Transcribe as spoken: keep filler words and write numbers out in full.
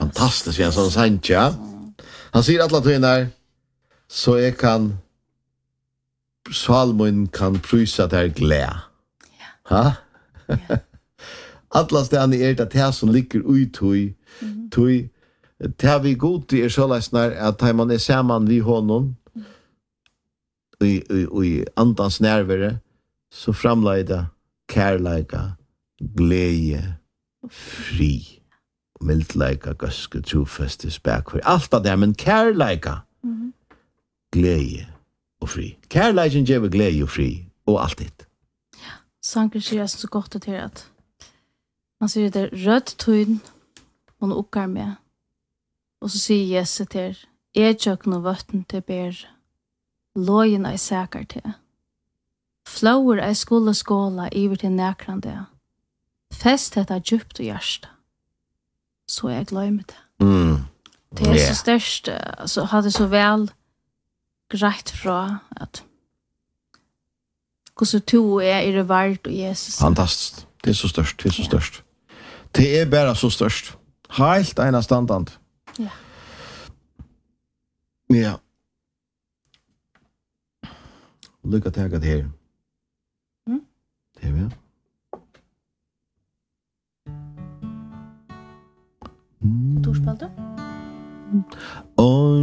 Fantastiskt, ja, sån sant, ja. Han säger alla tjejer så jag kan Salmon kan prysa där glä. Ja. Ha? Ja. Alla ställen är det här som ligger ut tui. Tui. Det vi god till är så läsnar att man är samman vid honom. I i i andans närvaro så framleda kärleka, glädje, fri, mildleika, gaske, trofeste, spækvar. Allt det där, men kärleka, mm. glädje och fri. Kärleken ger glädje och fri och allt det. Ja, sanger sier så godt til at man sier det rødt tøyn man okkar med. Og så sier Jesus til er tjøkken og vøtten til ber lågen er sæker til. Flower er skulle skåla iver til nekrande. Fest heter djupt og hjärsta. Så jeg glömmer det. Mm. Det er så størst, så hadde så vel greit fra at hvordan to er i det vart og Jesus. Fantastiskt. Det är så störst, det är så ja. störst. Det är bara så störst. Helt ena standard. Ja. Ja. Lycka till det här. Mm. Det är vi. Torsbalda? Och